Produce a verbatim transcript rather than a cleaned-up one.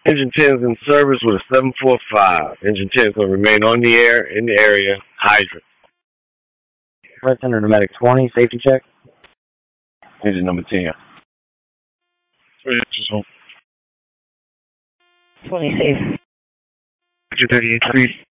Engine ten is in service with a seven four five. Engine ten is going to remain on the air in the area. Hydrant. Flight Center Pneumatic twenty, safety check. Engine number ten. Three inches home. twenty safe. Engine thirty-eight, three.